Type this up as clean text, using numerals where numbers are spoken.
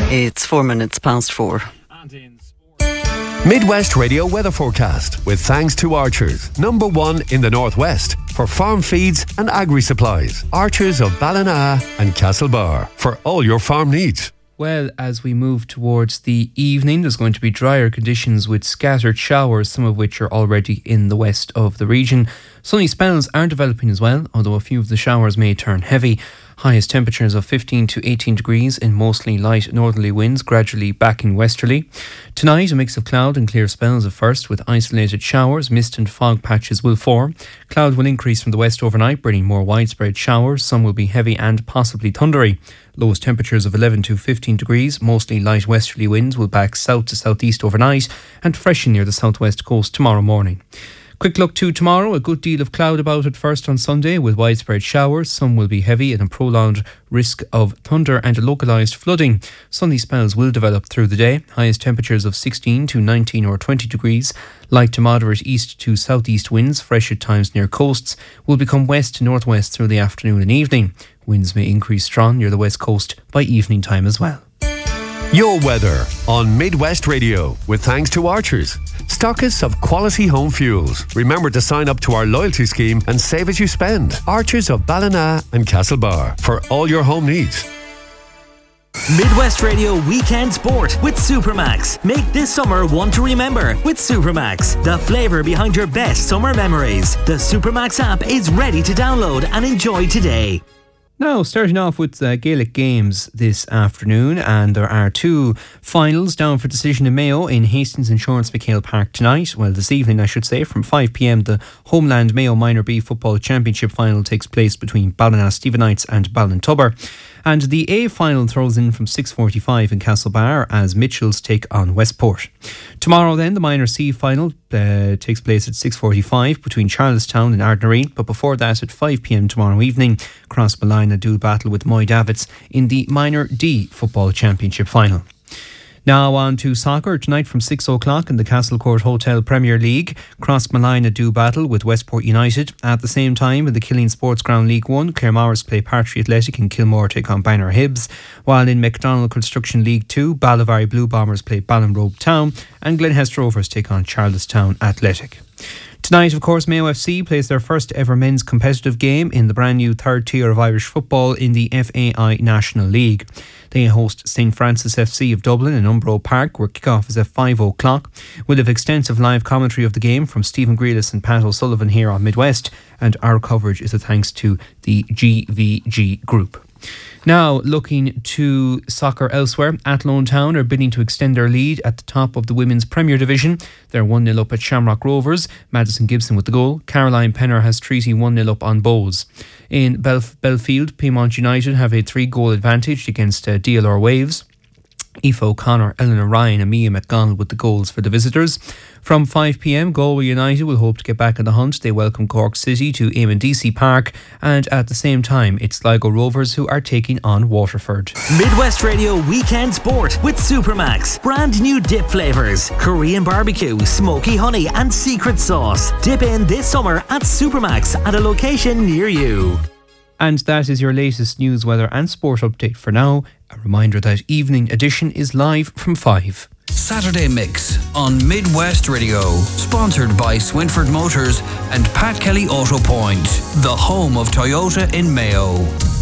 It's 4 minutes past 4. Midwest Radio weather forecast with thanks to Archers, #1 in the Northwest for farm feeds and agri-supplies. Archers of Ballina and Castlebar for all your farm needs. Well, as we move towards the evening, there's going to be drier conditions with scattered showers, some of which are already in the west of the region. Sunny spells are developing as well, although a few of the showers may turn heavy. Highest temperatures of 15 to 18 degrees in mostly light northerly winds, gradually backing westerly. Tonight, a mix of cloud and clear spells at first, with isolated showers. Mist and fog patches will form. Cloud will increase from the west overnight, bringing more widespread showers. Some will be heavy and possibly thundery. Lowest temperatures of 11 to 15 degrees, mostly light westerly winds will back south to southeast overnight and freshen near the southwest coast tomorrow morning. Quick look to tomorrow, a good deal of cloud about at first on Sunday with widespread showers. Some will be heavy and a prolonged risk of thunder and localised flooding. Sunny spells will develop through the day. Highest temperatures of 16 to 19 or 20 degrees. Light to moderate east to southeast winds, fresh at times near coasts, will become west to northwest through the afternoon and evening. Winds may increase strong near the west coast by evening time as well. Your weather on Midwest Radio with thanks to Archers, stockists of quality home fuels. Remember to sign up to our loyalty scheme and save as you spend. Archers of Ballina and Castlebar for all your home needs. Midwest Radio Weekend Sport with Supermax. Make this summer one to remember with Supermax, the flavour behind your best summer memories. The Supermax app is ready to download and enjoy today. Now, starting off with Gaelic games this afternoon, and there are two finals down for decision in Mayo in Hastings Insurance McHale Park tonight. Well, this evening, I should say, from 5 p.m, the Homeland Mayo Minor B Football Championship final takes place between Ballina-Stephenites and Ballintubber. And the A final throws in from 6:45 in Castlebar as Mitchells take on Westport. Tomorrow then, the Minor C final takes place at 6:45 between Charlestown and Ardnaree. But before that, at 5 p.m. tomorrow evening, Crossmolina do battle with Moy Davits in the Minor D Football Championship final. Now on to soccer. Tonight from 6 o'clock in the Castlecourt Hotel Premier League, Crossmolina do battle with Westport United. At the same time, in the Killeen Sports Ground League 1, Claremorris play Partry Athletic and Kilmore take on Bangor Hibs. While in McDonald Construction League 2, Ballivary Blue Bombers play Ballinrobe Town and Glenhester Rovers take on Charlestown Athletic. Tonight, of course, Mayo FC plays their first ever men's competitive game in the brand new third tier of Irish football in the FAI National League. They host St Francis FC of Dublin in Umbro Park, where kick-off is at 5 o'clock. We'll have extensive live commentary of the game from Stephen Grealis and Pat O'Sullivan here on Midwest, and our coverage is a thanks to the GVG Group. Now, looking to soccer elsewhere, Athlone Town are bidding to extend their lead at the top of the Women's Premier Division. They're 1-0 up at Shamrock Rovers. Madison Gibson with the goal. Caroline Penner has Treaty 1-0 up on Bowes. In Belfield, Piedmont United have a 3-goal advantage against DLR Waves. Aoife O'Connor, Eleanor Ryan and Mia McDonald with the goals for the visitors. From 5 p.m, Galway United will hope to get back in the hunt. They welcome Cork City to Eamon DC Park, and at the same time it's Sligo Rovers who are taking on Waterford. Midwest Radio Weekend Sport with Supermax. Brand new dip flavours: Korean barbecue, smoky honey and secret sauce. Dip in this summer at Supermax at a location near you. And that is your latest news, weather and sport update for now. A reminder that evening edition is live from 5. Saturday Mix on Midwest Radio. Sponsored by Swinford Motors and Pat Kelly Auto Point, the home of Toyota in Mayo.